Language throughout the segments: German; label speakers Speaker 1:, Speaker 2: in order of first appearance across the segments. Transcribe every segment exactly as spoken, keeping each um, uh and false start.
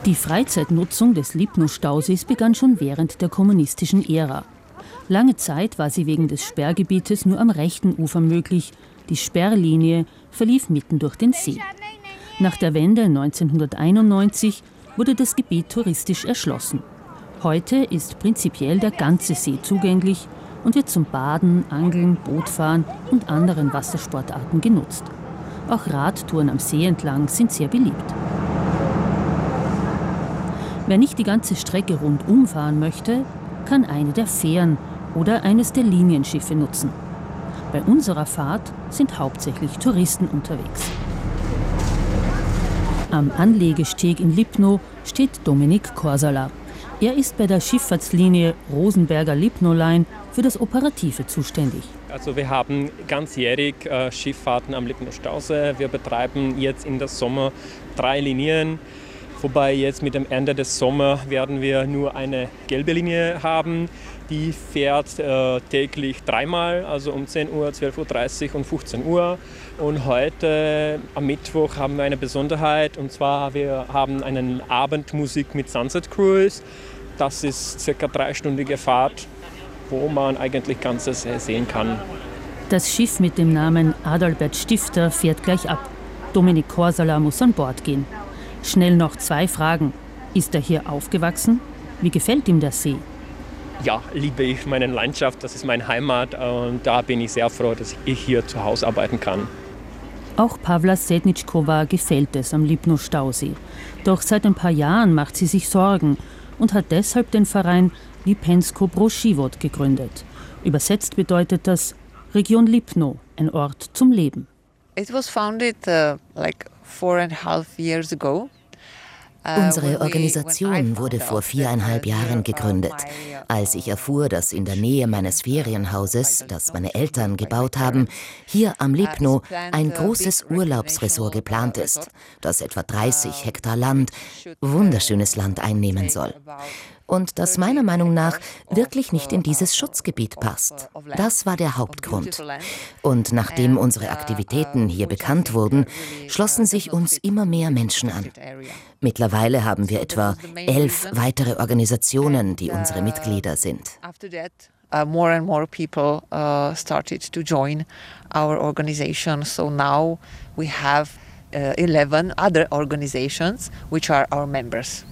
Speaker 1: Die Freizeitnutzung des Lipno-Stausees begann schon während der kommunistischen Ära. Lange Zeit war sie wegen des Sperrgebietes nur am rechten Ufer möglich. Die Sperrlinie verlief mitten durch den See. Nach der Wende neunzehnhunderteinundneunzig wurde das Gebiet touristisch erschlossen. Heute ist prinzipiell der ganze See zugänglich und wird zum Baden, Angeln, Bootfahren und anderen Wassersportarten genutzt. Auch Radtouren am See entlang sind sehr beliebt. Wer nicht die ganze Strecke rundum fahren möchte, kann eine der Fähren oder eines der Linienschiffe nutzen. Bei unserer Fahrt sind hauptsächlich Touristen unterwegs. Am Anlegesteg in Lipno steht Dominik Korsala. Er ist bei der Schifffahrtslinie Rosenberger Lipno Line für das Operative zuständig.
Speaker 2: Also wir haben ganzjährig äh, Schifffahrten am Lipno-Stausee. Wir betreiben jetzt in der Sommer drei Linien. Wobei jetzt mit dem Ende des Sommers werden wir nur eine gelbe Linie haben. Die fährt äh, täglich dreimal, also um zehn Uhr, zwölf Uhr dreißig und fünfzehn Uhr. Und heute am Mittwoch haben wir eine Besonderheit, und zwar wir haben eine Abendmusik mit Sunset Cruise. Das ist circa dreistündige Fahrt, wo man eigentlich ganzes sehen kann.
Speaker 1: Das Schiff mit dem Namen Adalbert Stifter fährt gleich ab. Dominik Korsala muss an Bord gehen. Schnell noch zwei Fragen. Ist er hier aufgewachsen? Wie gefällt ihm der See?
Speaker 2: Ja, liebe ich meine Landschaft, das ist meine Heimat, und da bin ich sehr froh, dass ich hier zu Hause arbeiten kann.
Speaker 1: Auch Pawla Sedničková gefällt es am Lipno-Stausee. Doch seit ein paar Jahren macht sie sich Sorgen und hat deshalb den Verein Lipensko Brošivod gegründet. Übersetzt bedeutet das Region Lipno, ein Ort zum Leben.
Speaker 3: It was founded uh, like four and a half years ago.
Speaker 4: Unsere Organisation wurde vor viereinhalb Jahren gegründet, als ich erfuhr, dass in der Nähe meines Ferienhauses, das meine Eltern gebaut haben, hier am Lipno ein großes Urlaubsresort geplant ist, das etwa dreißig Hektar Land, wunderschönes Land einnehmen soll. Und das meiner Meinung nach wirklich nicht in dieses Schutzgebiet passt. Das war der Hauptgrund. Und nachdem unsere Aktivitäten hier bekannt wurden, schlossen sich uns immer mehr Menschen an. Mittlerweile haben wir etwa elf weitere Organisationen, die unsere Mitglieder sind.
Speaker 3: Uh, more and more people uh, started to join our organization. So now we have uh, eleven other organizations which are our members.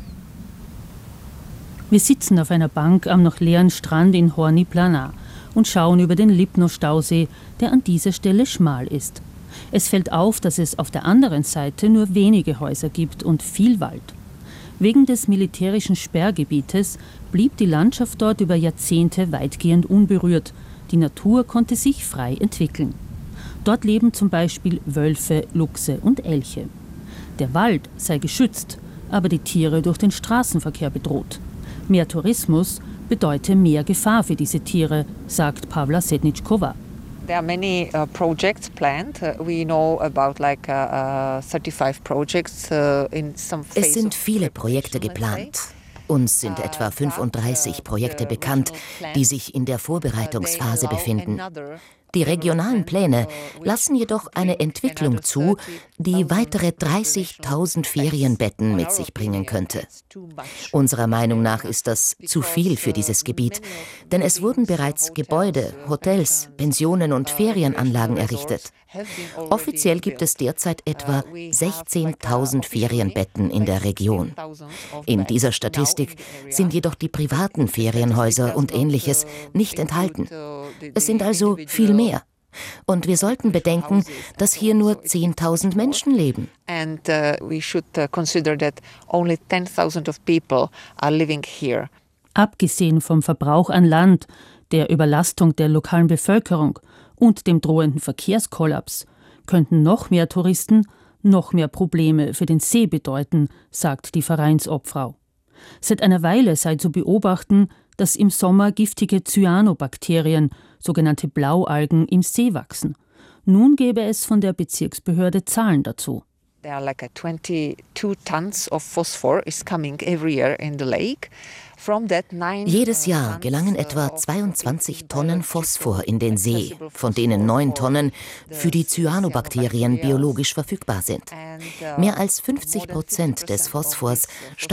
Speaker 1: Wir sitzen auf einer Bank am noch leeren Strand in Horní Planá und schauen über den Lipno-Stausee, der an dieser Stelle schmal ist. Es fällt auf, dass es auf der anderen Seite nur wenige Häuser gibt und viel Wald. Wegen des militärischen Sperrgebietes blieb die Landschaft dort über Jahrzehnte weitgehend unberührt. Die Natur konnte sich frei entwickeln. Dort leben zum Beispiel Wölfe, Luchse und Elche. Der Wald sei geschützt, aber die Tiere durch den Straßenverkehr bedroht. Mehr Tourismus bedeute mehr Gefahr für diese Tiere, sagt Pawla Sedničková.
Speaker 3: There are many uh, projects planned. Uh, we know about like uh, uh, thirty-five projects uh, in some phase.
Speaker 4: Es sind viele Projekte geplant. Uns sind etwa fünfunddreißig Projekte bekannt, die sich in der Vorbereitungsphase befinden. Die regionalen Pläne lassen jedoch eine Entwicklung zu, die weitere dreißigtausend Ferienbetten mit sich bringen könnte. Unserer Meinung nach ist das zu viel für dieses Gebiet, denn es wurden bereits Gebäude, Hotels, Pensionen und Ferienanlagen errichtet. Offiziell gibt es derzeit etwa sechzehntausend Ferienbetten in der Region. In dieser Statistik sind jedoch die privaten Ferienhäuser und Ähnliches nicht enthalten. Es sind also viel mehr. Und wir sollten bedenken, dass hier nur zehntausend Menschen leben.
Speaker 3: And uh, we should uh, consider that only ten thousand of people are living here.
Speaker 1: Abgesehen vom Verbrauch an Land, der Überlastung der lokalen Bevölkerung und dem drohenden Verkehrskollaps könnten noch mehr Touristen noch mehr Probleme für den See bedeuten, sagt die Vereinsobfrau. Seit einer Weile sei zu beobachten, dass im Sommer giftige Cyanobakterien, sogenannte Blaualgen, im See wachsen. Nun gäbe es von der Bezirksbehörde Zahlen dazu.
Speaker 3: There are like twenty-two tons of phosphor is coming every year in the lake.
Speaker 4: Jedes Jahr gelangen etwa zweiundzwanzig Tonnen Phosphor in den See, von denen neun Tonnen für die Cyanobakterien biologisch verfügbar sind. Mehr als fünfzig Prozent des Phosphors